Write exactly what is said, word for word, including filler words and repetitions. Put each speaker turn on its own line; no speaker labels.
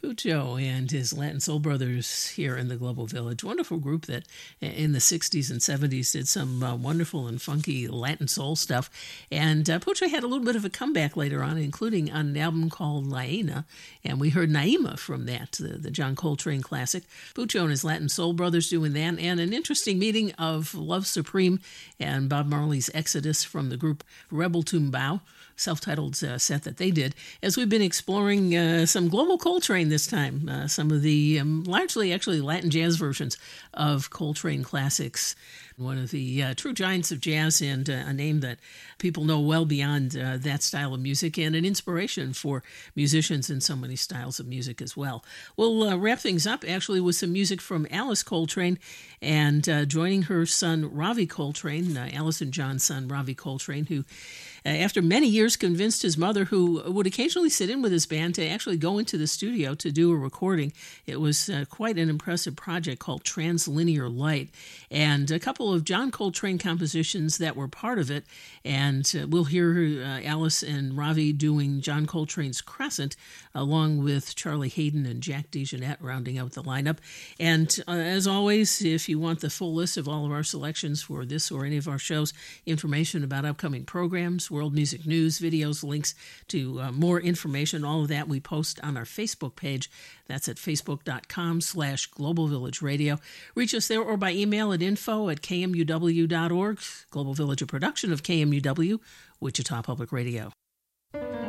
Pucho and his Latin Soul Brothers here in the Global Village. Wonderful group that in the sixties and seventies did some uh, wonderful and funky Latin soul stuff. And uh, Pucho had a little bit of a comeback later on, including on an album called Laena. And we heard Naima from that, the, the John Coltrane classic. Pucho and his Latin Soul Brothers doing that. And an interesting meeting of Love Supreme and Bob Marley's Exodus from the group Rebel Tumbao, self-titled uh, set that they did, as we've been exploring uh, some global Coltrane this time, uh, some of the um, largely actually Latin jazz versions of Coltrane classics. One of the uh, true giants of jazz, and uh, a name that people know well beyond uh, that style of music, and an inspiration for musicians in so many styles of music as well. We'll uh, wrap things up actually with some music from Alice Coltrane, and uh, joining her son Ravi Coltrane, uh, Alice and John's son Ravi Coltrane, who Uh, after many years, convinced his mother, who would occasionally sit in with his band, to actually go into the studio to do a recording. It was uh, quite an impressive project called Translinear Light, and a couple of John Coltrane compositions that were part of it. And uh, we'll hear uh, Alice and Ravi doing John Coltrane's Crescent, along with Charlie Hayden and Jack DeJohnette rounding out the lineup. And uh, as always, if you want the full list of all of our selections for this or any of our shows, information about upcoming programs, world music news, videos, links to uh, more information, all of that we post on our Facebook page. That's at facebook.com slash Global Village Radio. Reach us there or by email at info at k m u w dot org. Global Village, a production of K M U W, Wichita Public Radio.